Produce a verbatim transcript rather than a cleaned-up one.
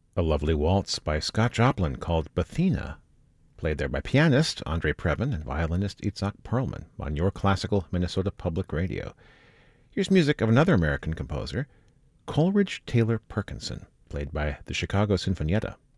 A lovely waltz by Scott Joplin called Bethina, played there by pianist Andre Previn and violinist Itzhak Perlman on Your Classical Minnesota Public Radio. Here's music of another American composer, Coleridge Taylor Perkinson, played by the Chicago Sinfonietta.